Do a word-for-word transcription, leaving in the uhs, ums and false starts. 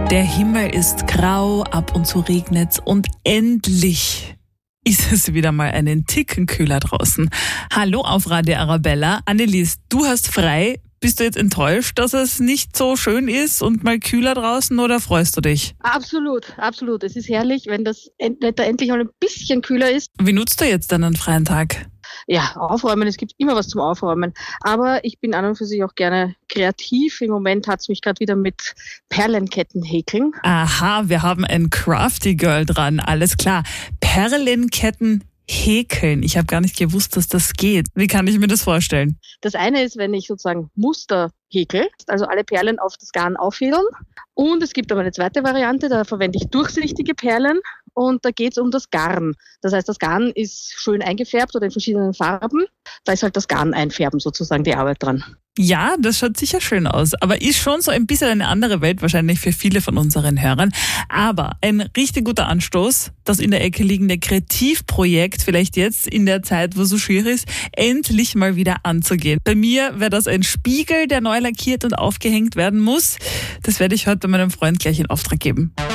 Der Himmel ist grau, ab und zu regnet's und endlich ist es wieder mal einen Ticken kühler draußen. Hallo auf Radio Arabella. Annelies, du hast frei. Bist du jetzt enttäuscht, dass es nicht so schön ist und mal kühler draußen, oder freust du dich? Absolut, absolut. Es ist herrlich, wenn das Wetter endlich mal ein bisschen kühler ist. Wie nutzt du jetzt dann einen freien Tag? Ja, aufräumen, es gibt immer was zum Aufräumen. Aber ich bin an und für sich auch gerne kreativ. Im Moment hat es mich gerade wieder mit Perlenketten häkeln. Aha, wir haben ein Crafty Girl dran, alles klar. Perlenketten häkeln. Ich habe gar nicht gewusst, dass das geht. Wie kann ich mir das vorstellen? Das eine ist, wenn ich sozusagen Muster häkel, also alle Perlen auf das Garn auffädeln. Und es gibt aber eine zweite Variante, da verwende ich durchsichtige Perlen. Und da geht es um das Garn. Das heißt, das Garn ist schön eingefärbt oder in verschiedenen Farben. Da ist halt das Garn einfärben sozusagen die Arbeit dran. Ja, das schaut sicher schön aus, aber ist schon so ein bisschen eine andere Welt wahrscheinlich für viele von unseren Hörern. Aber ein richtig guter Anstoß, das in der Ecke liegende Kreativprojekt vielleicht jetzt in der Zeit, wo es so schwierig ist, endlich mal wieder anzugehen. Bei mir wäre das ein Spiegel, der neu lackiert und aufgehängt werden muss. Das werde ich heute meinem Freund gleich in Auftrag geben.